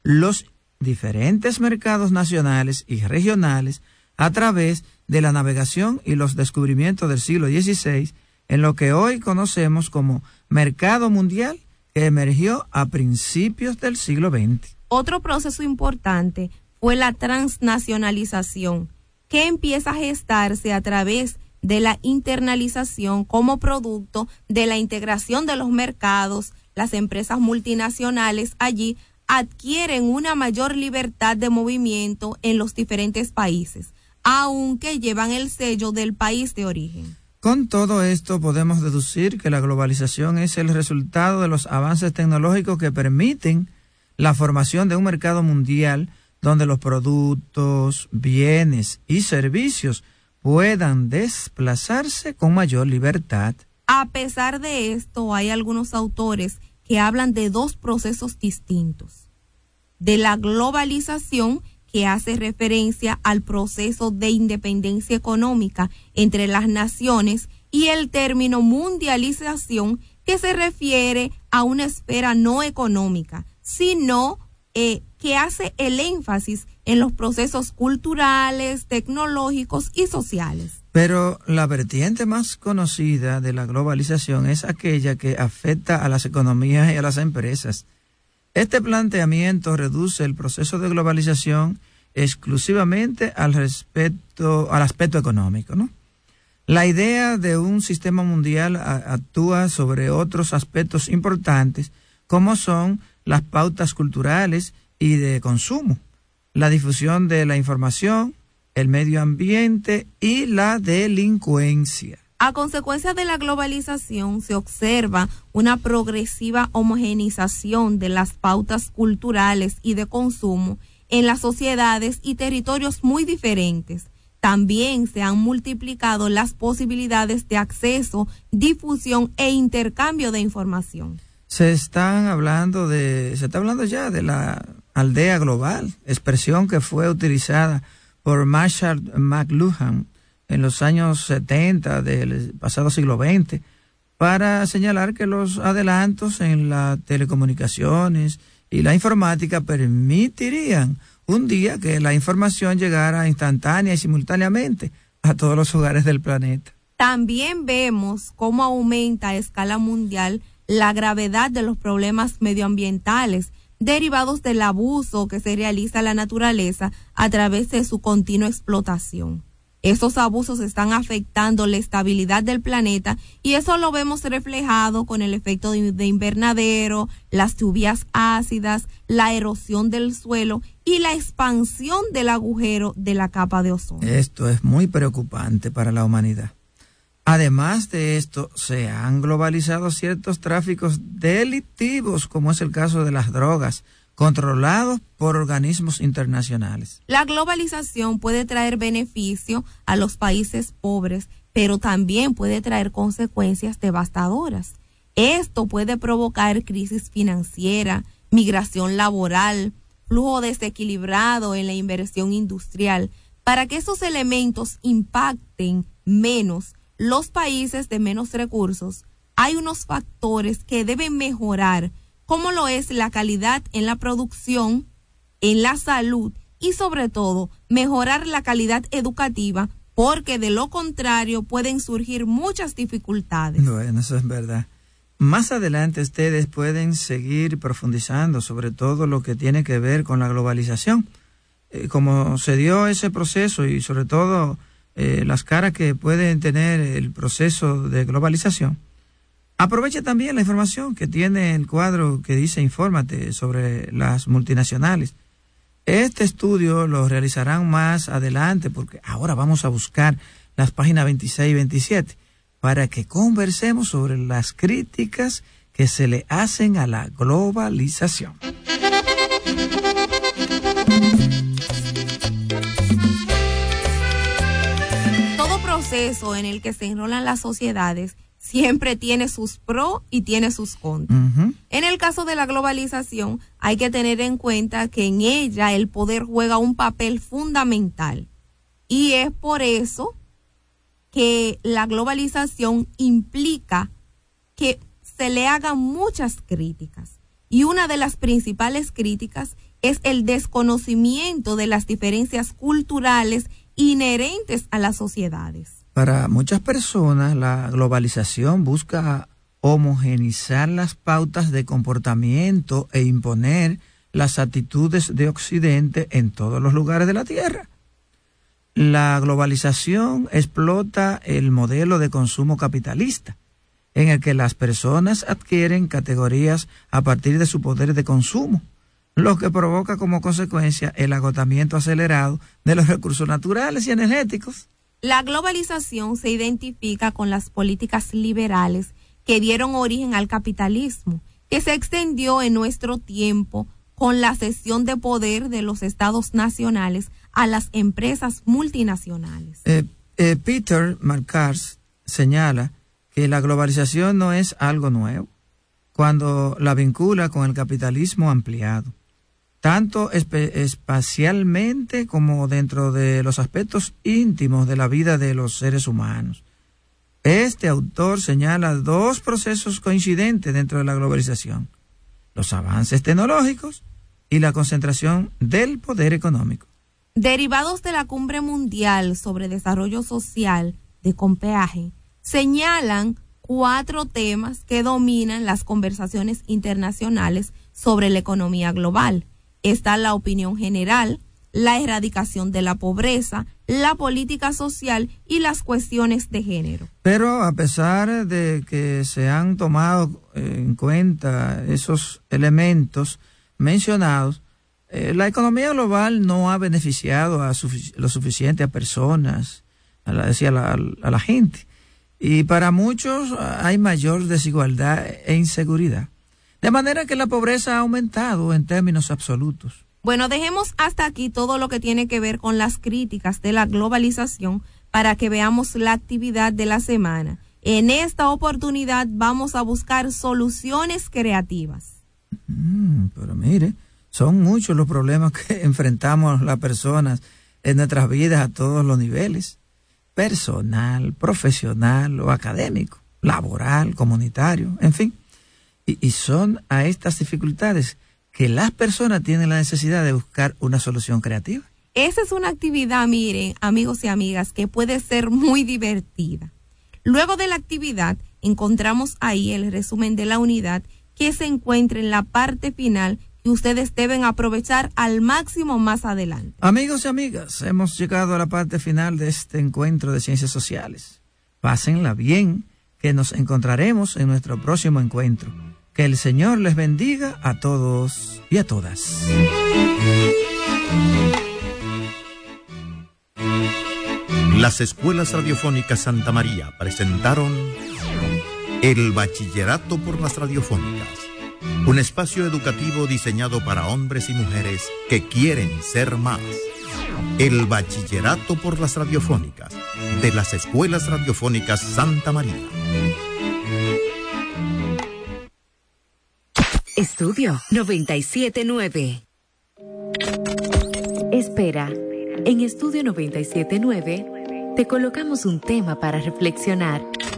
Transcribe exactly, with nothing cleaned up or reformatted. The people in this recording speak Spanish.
los diferentes mercados nacionales y regionales a través de la navegación y los descubrimientos del siglo dieciséis en lo que hoy conocemos como mercado mundial, que emergió a principios del siglo veinte. Otro proceso importante fue la transnacionalización, que empieza a gestarse a través de la internalización como producto de la integración de los mercados. Las empresas multinacionales allí adquieren una mayor libertad de movimiento en los diferentes países, aunque llevan el sello del país de origen. Con todo esto podemos deducir que la globalización es el resultado de los avances tecnológicos que permiten la formación de un mercado mundial donde los productos, bienes y servicios puedan desplazarse con mayor libertad. A pesar de esto, hay algunos autores que hablan de dos procesos distintos: de la globalización, que hace referencia al proceso de independencia económica entre las naciones, y el término mundialización, que se refiere a una esfera no económica, sino eh, que hace el énfasis en los procesos culturales, tecnológicos y sociales. Pero la vertiente más conocida de la globalización es aquella que afecta a las economías y a las empresas. Este planteamiento reduce el proceso de globalización exclusivamente al respecto, al aspecto económico, ¿no? La idea de un sistema mundial a, actúa sobre otros aspectos importantes, como son las pautas culturales y de consumo, la difusión de la información, el medio ambiente y la delincuencia. A consecuencia de la globalización se observa una progresiva homogeneización de las pautas culturales y de consumo en las sociedades y territorios muy diferentes. También se han multiplicado las posibilidades de acceso, difusión e intercambio de información. Se están hablando de, se está hablando ya de la aldea global, expresión que fue utilizada por Marshall McLuhan en los años setenta del pasado siglo veinte, para señalar que los adelantos en las telecomunicaciones y la informática permitirían un día que la información llegara instantánea y simultáneamente a todos los hogares del planeta. También vemos cómo aumenta a escala mundial la gravedad de los problemas medioambientales derivados del abuso que se realiza a la naturaleza a través de su continua explotación. Esos abusos están afectando la estabilidad del planeta, y eso lo vemos reflejado con el efecto de, de invernadero, las lluvias ácidas, la erosión del suelo y la expansión del agujero de la capa de ozono. Esto es muy preocupante para la humanidad. Además de esto, se han globalizado ciertos tráficos delictivos, como es el caso de las drogas, controlados por organismos internacionales. La globalización puede traer beneficio a los países pobres, pero también puede traer consecuencias devastadoras. Esto puede provocar crisis financiera, migración laboral, flujo desequilibrado en la inversión industrial. Para que esos elementos impacten menos los países de menos recursos, hay unos factores que deben mejorar, como lo es la calidad en la producción, en la salud y sobre todo mejorar la calidad educativa, porque de lo contrario pueden surgir muchas dificultades. Bueno, eso es verdad. Más adelante ustedes pueden seguir profundizando sobre todo lo que tiene que ver con la globalización, eh, cómo se dio ese proceso y sobre todo eh, las caras que pueden tener el proceso de globalización. Aprovecha también la información que tiene el cuadro que dice Infórmate sobre las multinacionales. Este estudio lo realizarán más adelante, porque ahora vamos a buscar las páginas veintiséis y veintisiete para que conversemos sobre las críticas que se le hacen a la globalización. Todo proceso en el que se enrolan las sociedades siempre tiene sus pros y tiene sus contras. Uh-huh. En el caso de la globalización, hay que tener en cuenta que en ella el poder juega un papel fundamental. Y es por eso que la globalización implica que se le hagan muchas críticas. Y una de las principales críticas es el desconocimiento de las diferencias culturales inherentes a las sociedades. Para muchas personas, la globalización busca homogeneizar las pautas de comportamiento e imponer las actitudes de Occidente en todos los lugares de la Tierra. La globalización explota el modelo de consumo capitalista, en el que las personas adquieren categorías a partir de su poder de consumo, lo que provoca como consecuencia el agotamiento acelerado de los recursos naturales y energéticos. La globalización se identifica con las políticas liberales que dieron origen al capitalismo, que se extendió en nuestro tiempo con la cesión de poder de los estados nacionales a las empresas multinacionales. Eh, eh, Peter Marcars señala que la globalización no es algo nuevo cuando la vincula con el capitalismo ampliado, tanto espe- espacialmente como dentro de los aspectos íntimos de la vida de los seres humanos. Este autor señala dos procesos coincidentes dentro de la globalización: los avances tecnológicos y la concentración del poder económico. Derivados de la Cumbre Mundial sobre Desarrollo Social de Copenhague, señalan cuatro temas que dominan las conversaciones internacionales sobre la economía global. Está la opinión general, la erradicación de la pobreza, la política social y las cuestiones de género. Pero a pesar de que se han tomado en cuenta esos elementos mencionados, eh, la economía global no ha beneficiado a sufic- lo suficiente a personas, a la, decía, a la, a la gente. Y para muchos hay mayor desigualdad e inseguridad. De manera que la pobreza ha aumentado en términos absolutos. Bueno, dejemos hasta aquí todo lo que tiene que ver con las críticas de la globalización para que veamos la actividad de la semana. En esta oportunidad vamos a buscar soluciones creativas. Mm, pero mire, son muchos los problemas que enfrentamos las personas en nuestras vidas a todos los niveles: personal, profesional o académico, laboral, comunitario, en fin. Y, y son a estas dificultades que las personas tienen la necesidad de buscar una solución creativa. Esa es una actividad, miren, amigos y amigas, que puede ser muy divertida. Luego de la actividad, encontramos ahí el resumen de la unidad que se encuentra en la parte final, que ustedes deben aprovechar al máximo más adelante. Amigos y amigas, hemos llegado a la parte final de este encuentro de ciencias sociales. Pásenla bien, que nos encontraremos en nuestro próximo encuentro. Que el Señor les bendiga a todos y a todas. Las escuelas radiofónicas Santa María presentaron El Bachillerato por las Radiofónicas, un espacio educativo diseñado para hombres y mujeres que quieren ser más. El Bachillerato por las Radiofónicas, de las escuelas radiofónicas Santa María. Estudio noventa y siete nueve. Espera, en Estudio noventa y siete nueve te colocamos un tema para reflexionar.